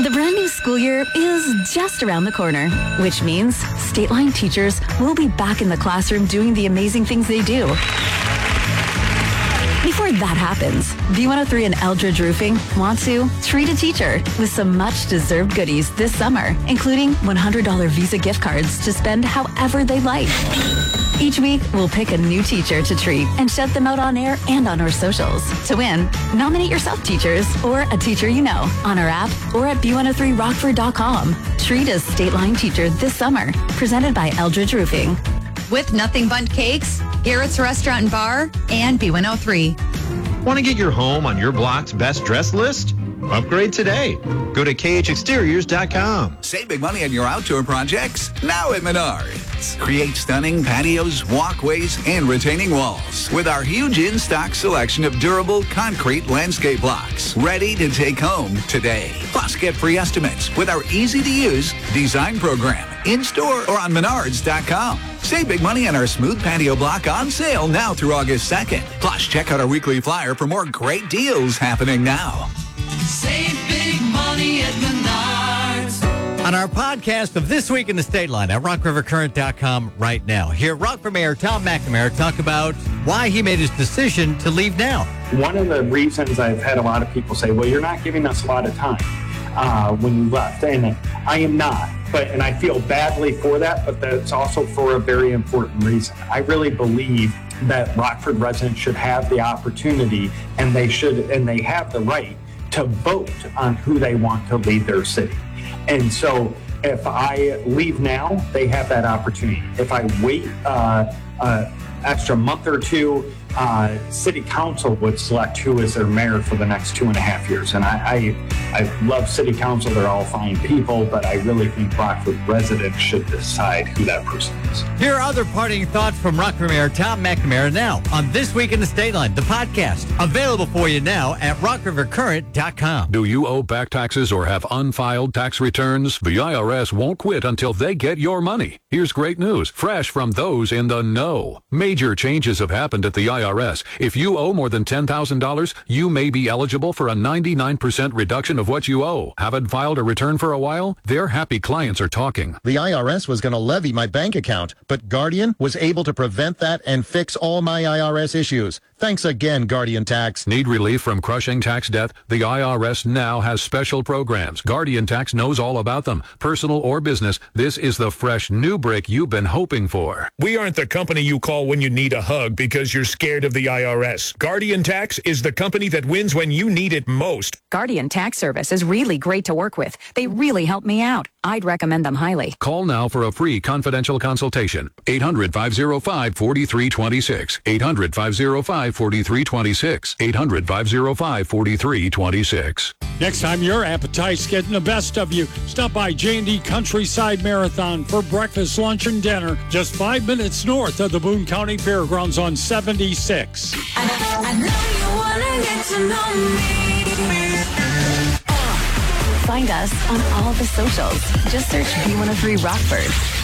The brand new school year is just around the corner, which means State Line teachers will be back in the classroom doing the amazing things they do. Before that happens, B103 and Eldridge Roofing want to treat a teacher with some much-deserved goodies this summer, including $100 Visa gift cards to spend however they like. Each week, we'll pick a new teacher to treat and shout them out on air and on our socials. To win, nominate yourself, teachers, or a teacher you know on our app or at b103rockford.com. Treat a State Line teacher this summer. Presented by Eldridge Roofing. With Nothing Bundt Cakes, Garrett's Restaurant and Bar, and B103. Want to get your home on your block's best dress list? Upgrade today. Go to khexteriors.com. Save big money on your outdoor projects now at Menards. Create stunning patios, walkways, and retaining walls with our huge in-stock selection of durable concrete landscape blocks ready to take home today. Plus, get free estimates with our easy-to-use design program in-store or on Menards.com. Save big money on our smooth patio block on sale now through August 2nd. Plus, check out our weekly flyer for more great deals happening now. Save big money at Menards. On our podcast of This Week in the State Line at rockrivercurrent.com right now. Here, Rockford Mayor Tom McNamara talk about why he made his decision to leave now. One of the reasons I've had a lot of people say, well, you're not giving us a lot of time when you left. And I am not. And I feel badly for that, but that's also for a very important reason. I really believe that Rockford residents should have the opportunity and they have the right to vote on who they want to lead their city. And so if I leave now, they have that opportunity. If I wait extra month or two, city council would select who is their mayor for the next 2.5 years. And I love city council. They're all fine people, but I really think Rockford residents should decide who that person is. Here are other parting thoughts from Rockford Mayor Tom McNamara now on This Week in the State Line, the podcast. Available for you now at rockrivercurrent.com. Do you owe back taxes or have unfiled tax returns? The IRS won't quit until they get your money. Here's great news, fresh from those in the know. Major changes have happened at the IRS. If you owe more than $10,000, you may be eligible for a 99% reduction of what you owe. Haven't filed a return for a while? Their happy clients are talking. The IRS was going to levy my bank account, but Guardian was able to prevent that and fix all my IRS issues. Thanks again, Guardian Tax. Need relief from crushing tax debt? The IRS now has special programs. Guardian Tax knows all about them. Personal or business, this is the fresh new break you've been hoping for. We aren't the company you call when you need a hug because you're scared of the IRS. Guardian Tax is the company that wins when you need it most. Guardian Tax Service is really great to work with. They really help me out. I'd recommend them highly. Call now for a free confidential consultation. 800-505-4326. 800-505-4326. 800-505-4326. Next time your appetite's getting the best of you, stop by J&D Countryside Marathon for breakfast, lunch, and dinner just 5 minutes north of the Boone County Fairgrounds on 76. I know you wanna get to know me. Find us on all the socials. Just search B103 Rockford.